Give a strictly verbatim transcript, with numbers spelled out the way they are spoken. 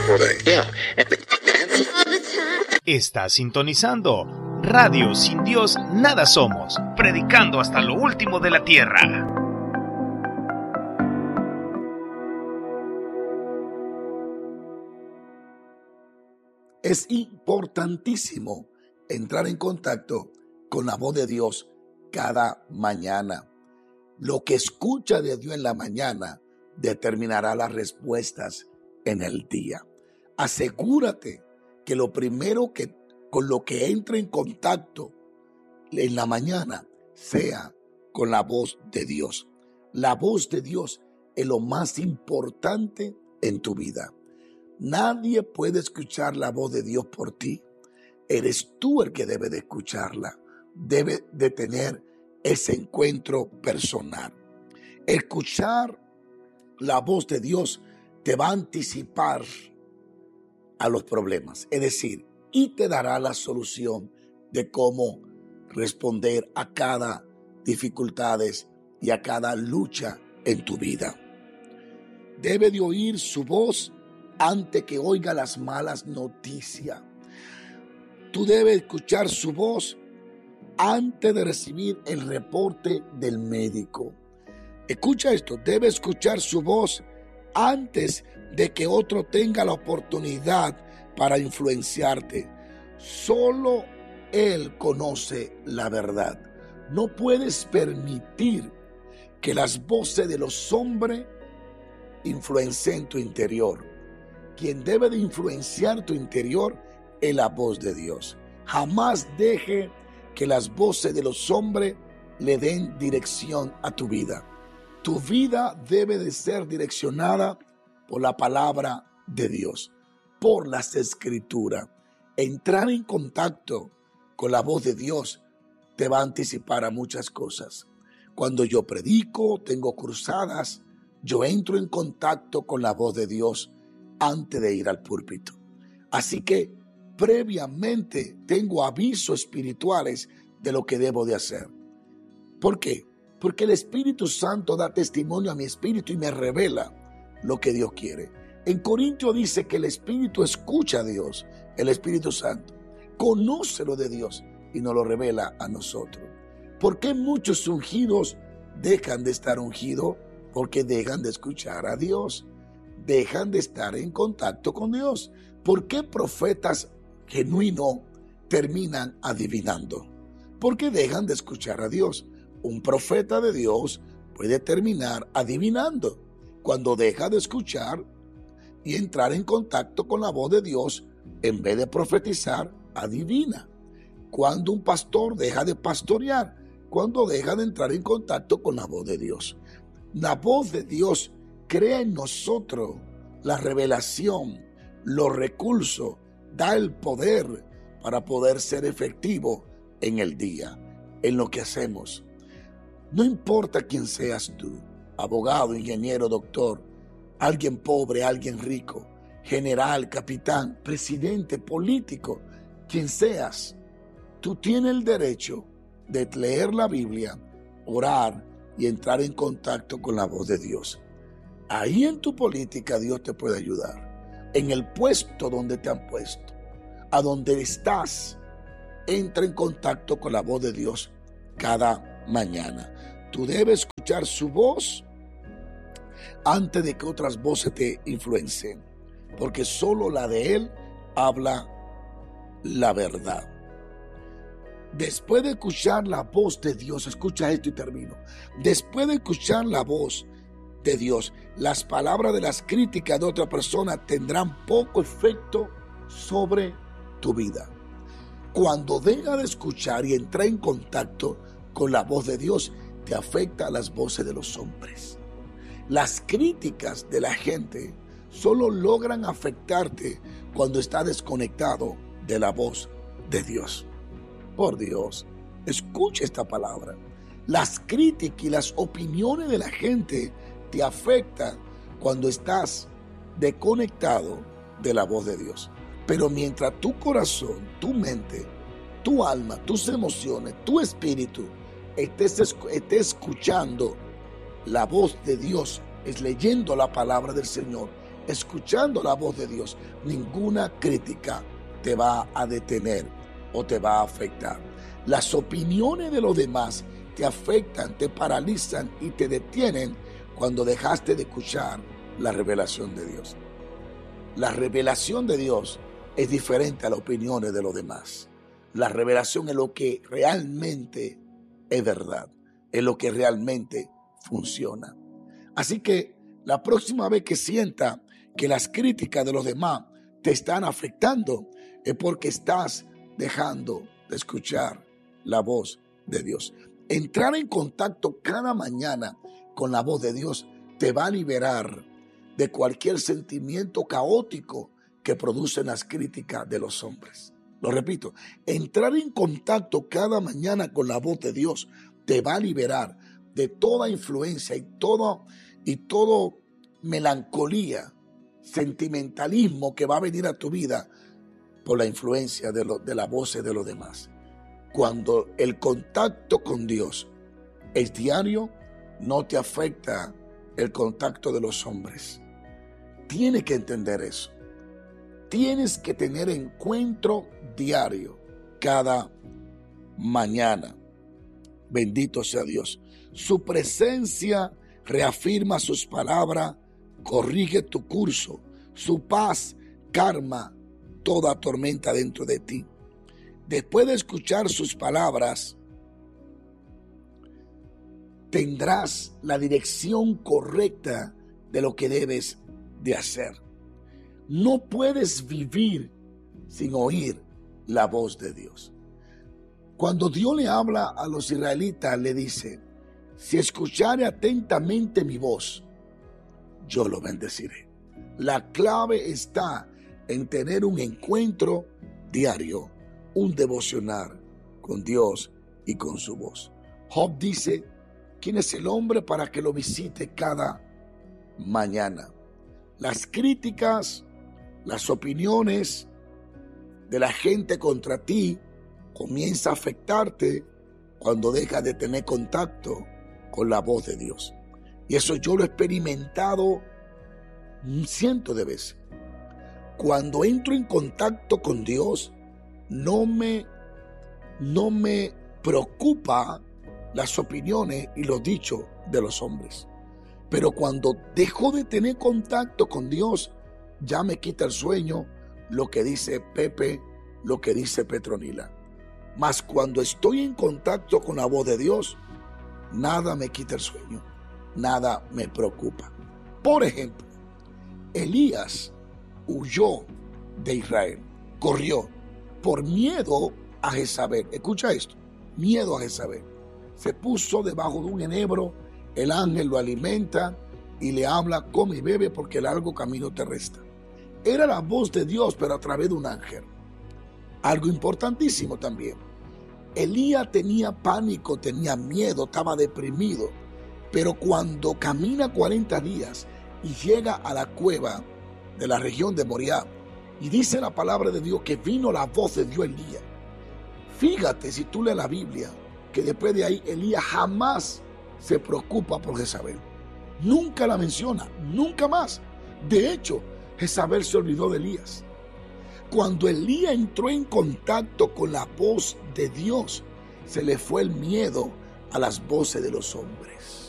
Está sintonizando Radio Sin Dios Nada Somos, predicando hasta lo último de la tierra. Es importantísimo entrar en contacto con la voz de Dios cada mañana. Lo que escucha de Dios en la mañana determinará las respuestas en el día. Asegúrate que lo primero que con lo que entre en contacto en la mañana sea con la voz de Dios. La voz de Dios es lo más importante en tu vida. Nadie puede escuchar la voz de Dios por ti. Eres tú el que debe de escucharla. Debe de tener ese encuentro personal. Escuchar la voz de Dios te va a anticipar a los problemas. Es decir, y te dará la solución de cómo responder a cada dificultades y a cada lucha en tu vida. Debe de oír su voz antes que oiga las malas noticias. Tú debes escuchar su voz antes de recibir el reporte del médico. Escucha esto, debes escuchar su voz antes de que otro tenga la oportunidad para influenciarte. Solo Él conoce la verdad. No puedes permitir que las voces de los hombres influencien tu interior. Quien debe de influenciar tu interior es la voz de Dios. Jamás deje que las voces de los hombres le den dirección a tu vida. Tu vida debe de ser direccionada por la palabra de Dios, por las escrituras. Entrar en contacto con la voz de Dios te va a anticipar a muchas cosas. Cuando yo predico, tengo cruzadas, yo entro en contacto con la voz de Dios antes de ir al púlpito. Así que previamente tengo avisos espirituales de lo que debo de hacer. ¿Por qué? Porque el Espíritu Santo da testimonio a mi espíritu y me revela lo que Dios quiere. En Corintios dice que el Espíritu escucha a Dios, el Espíritu Santo, conoce lo de Dios y nos lo revela a nosotros. ¿Por qué muchos ungidos dejan de estar ungidos? Porque dejan de escuchar a Dios, dejan de estar en contacto con Dios. ¿Por qué profetas genuinos terminan adivinando? Porque dejan de escuchar a Dios. Un profeta de Dios puede terminar adivinando cuando deja de escuchar y entrar en contacto con la voz de Dios. En vez de profetizar, adivina. Cuando un pastor deja de pastorear, cuando deja de entrar en contacto con la voz de Dios. La voz de Dios crea en nosotros la revelación, los recursos, da el poder para poder ser efectivo en el día, en lo que hacemos. No importa quién seas tú, abogado, ingeniero, doctor, alguien pobre, alguien rico, general, capitán, presidente, político, quien seas, tú tienes el derecho de leer la Biblia, orar y entrar en contacto con la voz de Dios. Ahí en tu política Dios te puede ayudar. En el puesto donde te han puesto, a donde estás, entra en contacto con la voz de Dios cada mañana. Tú debes escuchar su voz antes de que otras voces te influencien, porque solo la de Él habla la verdad. Después de escuchar la voz de Dios, escucha esto y termino. Después de escuchar la voz de Dios, las palabras de las críticas de otra persona tendrán poco efecto sobre tu vida. Cuando deja de escuchar y entra en contacto con la voz de Dios, te afecta a las voces de los hombres. Las críticas de la gente solo logran afectarte cuando estás desconectado de la voz de Dios. Por Dios, escucha esta palabra. Las críticas y las opiniones de la gente te afectan cuando estás desconectado de la voz de Dios. Pero mientras tu corazón, tu mente, tu alma, tus emociones, tu espíritu estés, estés escuchando la voz de Dios, es leyendo la palabra del Señor, escuchando la voz de Dios, ninguna crítica te va a detener o te va a afectar. Las opiniones de los demás te afectan, te paralizan y te detienen cuando dejaste de escuchar la revelación de Dios. La revelación de Dios es diferente a las opiniones de los demás. La revelación es lo que realmente es verdad, es lo que realmente funciona. Así que la próxima vez que sienta que las críticas de los demás te están afectando, es porque estás dejando de escuchar la voz de Dios. Entrar en contacto cada mañana con la voz de Dios te va a liberar de cualquier sentimiento caótico que producen las críticas de los hombres. Lo repito, entrar en contacto cada mañana con la voz de Dios te va a liberar de toda influencia y todo, y todo melancolía, sentimentalismo que va a venir a tu vida por la influencia de, lo, de la voz de los demás. Cuando el contacto con Dios es diario, no te afecta el contacto de los hombres. Tienes que entender eso. Tienes que tener encuentro diario cada mañana. Bendito sea Dios. Su presencia reafirma sus palabras, corrige tu curso. Su paz calma toda tormenta dentro de ti. Después de escuchar sus palabras, tendrás la dirección correcta de lo que debes de hacer. No puedes vivir sin oír la voz de Dios. Cuando Dios le habla a los israelitas, le dice: si escuchare atentamente mi voz, yo lo bendeciré. La clave está en tener un encuentro diario, un devocionar con Dios y con su voz. Job dice: ¿quién es el hombre para que lo visite cada mañana? Las críticas, las opiniones de la gente contra ti comienza a afectarte cuando dejas de tener contacto con la voz de Dios. Y eso yo lo he experimentado cientos de veces. Cuando entro en contacto con Dios, no me, no me preocupa las opiniones y los dichos de los hombres. Pero cuando dejo de tener contacto con Dios, ya me quita el sueño lo que dice Pepe, lo que dice Petronila. Mas cuando estoy en contacto con la voz de Dios, nada me quita el sueño, nada me preocupa. Por ejemplo, Elías huyó de Israel, corrió por miedo a Jezabel. Escucha esto, miedo a Jezabel. Se puso debajo de un enebro, el ángel lo alimenta y le habla: come y bebe porque el largo camino te resta. Era la voz de Dios, pero a través de un ángel. Algo importantísimo también. Elías tenía pánico, tenía miedo, estaba deprimido. Pero cuando camina cuarenta días y llega a la cueva de la región de Moriah, y dice la palabra de Dios que vino la voz de Dios Elías. Fíjate, si tú lees la Biblia, que después de ahí Elías jamás se preocupa por Jezabel. Nunca la menciona, nunca más. De hecho, Jezabel se olvidó de Elías. Cuando Elías entró en contacto con la voz de Dios, se le fue el miedo a las voces de los hombres.